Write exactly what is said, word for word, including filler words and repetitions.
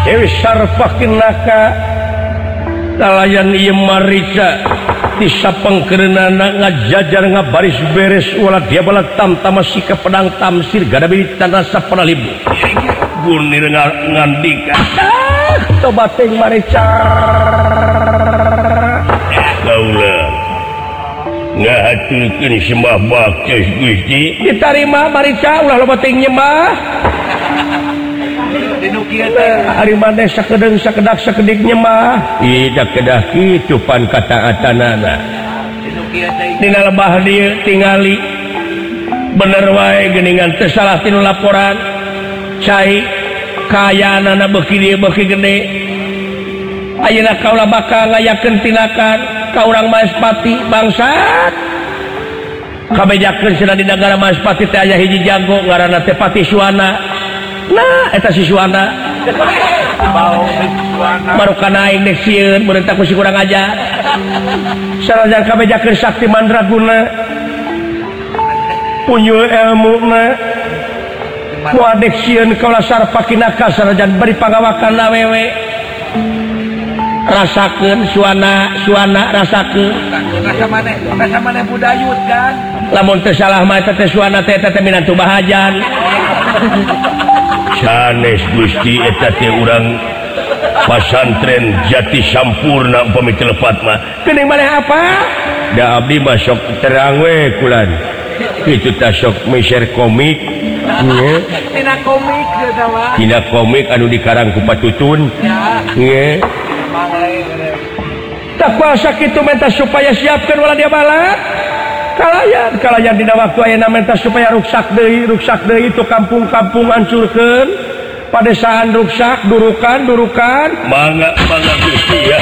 Dewi Sarpakinaka dalayan ieu marica disapengkeunana ngajajar ngabaris beres ulah dia bala tamtama sika pedang tamsir gadabi tanah sapanalibu gunir ngandika coba teh marica kaula ngahaturkeun sembah bakti Gusti ditarima marica ulah loba teh nyembah hari mana sakedeng sakedak sakedik nyembah ida kedah kitu pan kataatanana dina lebah dieu tingali bener wae geuningan teu salah tinu laporan cai kayaanana beuki dieu beuki gede ayeuna kaula bakal ngayakeun tinakan ka urang Maespati bangsat kabejakeun cenah di nagara Maespati teh aya hiji jago ngaranna teh Pati Suwana. Nah, eta si Suwana baru kana aing dek sieun mun eta ku si kurang ajar sarajan kabejakeun sakti mandraguna punyul elmuna ku adek sieun kaula Sarpakinaka sarajan bari pangawakan awewe rasakeun Suwana Suwana rasakeun rasa maneh rasa maneh budayut kan lamun teu salah mah eta teh Suwana teh eta teh minantu bahajan sanes Gusti eta teh urang pasantren Jati Sampurna upami telepat mah geuning maneh apa da abdi mah sok terang we kulan kitu tah sok meser komik nge tina komik eta mah tina komik anu dikarang ku Patutun nge tak kuasa kitu menta supaya siapkeun wala dia balat kalayan kalayan dina waktu ayeuna menta supaya ruksak deui ruksak deui itu kampung-kampung hancurkeun padesaan ruksak durukan durukan mangga mangga Gusti ya